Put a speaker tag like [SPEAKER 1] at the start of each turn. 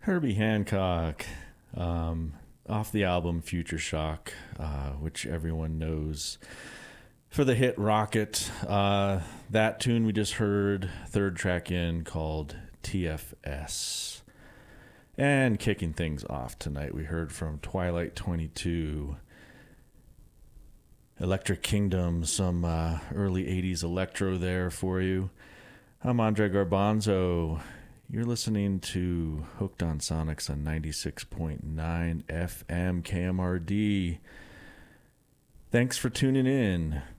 [SPEAKER 1] Herbie Hancock, off the album Future Shock, which everyone knows for the hit Rocket. That tune we just heard, third track in, called TFS. And kicking things off tonight, we heard from Twilight 22, Electric Kingdom, some early 80s electro there for you. I'm Andre Garbanzo. You're listening to Hooked on Sonics on 96.9 FM KMRD. Thanks for tuning in.